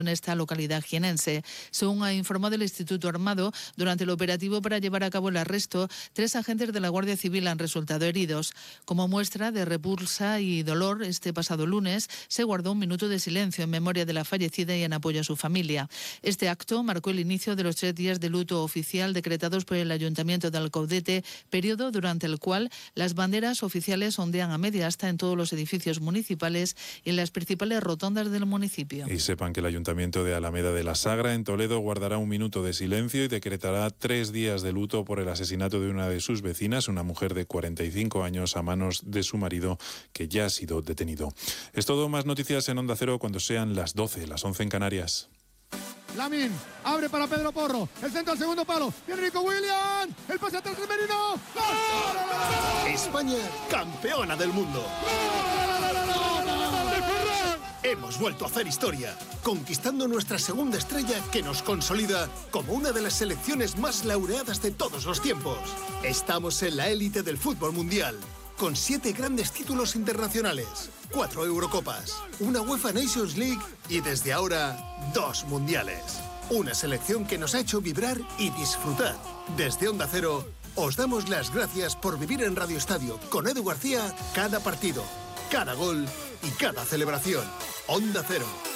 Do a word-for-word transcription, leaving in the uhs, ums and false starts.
en esta localidad jienense. Según ha informado el Instituto Armado, durante el operativo para llevar a cabo el arresto, tres agentes de la Guardia Civil han resultado heridos. Como muestra de repulsa y dolor, este pasado lunes se guardó un minuto de silencio en memoria de la fallecida y en apoyo a su familia. Este acto marcó el inicio de los tres días de luto oficial decretados por el Ayuntamiento de Alcaudete, periodo durante el cual las banderas oficiales ondean a media asta en todos los edificios municipales y en las principales rotondas del municipio. Y sepan que el Ayuntamiento de Alameda de la Sagra, en Toledo, guardará un minuto de silencio y decretará tres días de luto por el asesinato de una de sus vecinas, una mujer de cuarenta y cinco años, a manos de su marido, que ya ha sido detenido. Es todo, más noticias en Onda Cero cuando sean las doce, las once en Canarias. Lamine, abre para Pedro Porro, el centro al segundo palo, viene Nico Williams, el pase atrás del Merino. ¡Gol! España, campeona del mundo. Hemos vuelto a hacer historia, conquistando nuestra segunda estrella que nos consolida como una de las selecciones más laureadas de todos los tiempos. Estamos en la élite del fútbol mundial, con siete grandes títulos internacionales, cuatro Eurocopas, una UEFA Nations League y desde ahora dos mundiales. Una selección que nos ha hecho vibrar y disfrutar. Desde Onda Cero, os damos las gracias por vivir en Radio Estadio con Edu García cada partido, cada gol y cada celebración. Onda Cero,